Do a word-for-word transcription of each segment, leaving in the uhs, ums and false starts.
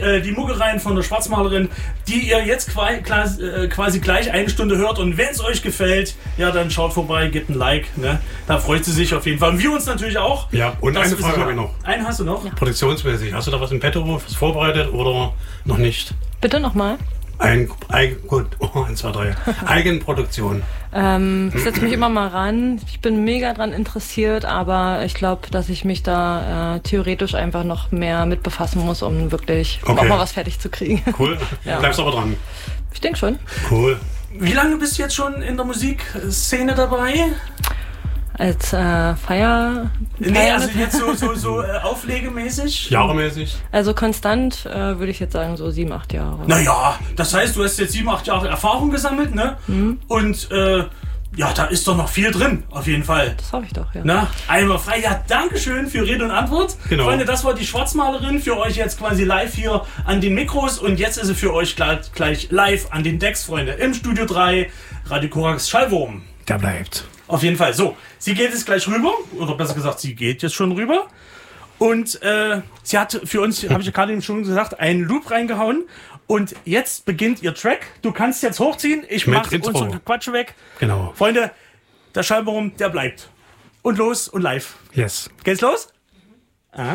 äh, die Muckereien von der Schwarzmalerin, die ihr jetzt quasi, quasi gleich eine Stunde hört. Und wenn es euch gefällt, ja, dann schaut vorbei, gebt ein Like. Ne? Da freut sie sich auf jeden Fall. Und wir uns natürlich auch. Ja, und eine Frage habe ich noch. Einen hast du noch? Ja. Produktionsmäßig. Hast du da was im Petto was vorbereitet oder noch nicht? Bitte nochmal. Ein, ein, gut, oh, eins, zwei, drei. Eigenproduktion. Ähm, ich setze mich immer mal ran. Ich bin mega dran interessiert, aber ich glaube, dass ich mich da äh, theoretisch einfach noch mehr mit befassen muss, um wirklich okay. auch mal was fertig zu kriegen. Cool. Ja. Bleibst aber dran. Ich denke schon. Cool. Wie lange bist du jetzt schon in der Musikszene dabei? Als äh, Feier... Nee, also jetzt so, so, so äh, auflegemäßig? Jahremäßig? Also konstant äh, würde ich jetzt sagen so sieben, acht Jahre. Naja, das heißt, du hast jetzt sieben, acht Jahre Erfahrung gesammelt, ne? Mhm. Und äh, ja, da ist doch noch viel drin, auf jeden Fall. Das hoffe ich doch, ja. Na, einmal frei. Ja, Dankeschön für Rede und Antwort. Genau. Freunde, das war die Schwarzmalerin für euch jetzt quasi live hier an den Mikros. Und jetzt ist sie für euch gleich, gleich live an den Decks, Freunde. Im Studio drei, Radio Korax Schallwurm. Der bleibt. Auf jeden Fall. So, sie geht jetzt gleich rüber. Oder besser gesagt, sie geht jetzt schon rüber. Und äh, sie hat für uns, habe ich ja gerade eben schon gesagt, einen Loop reingehauen. Und jetzt beginnt ihr Track. Du kannst jetzt hochziehen. Ich mache unsere Quatsch weg. Genau. Freunde, der Schallwurm, der bleibt. Und los und live. Yes. Geht's los? Ah.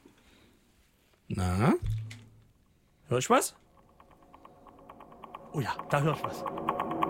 Na? Hör ich was? Oh ja, da hör ich was.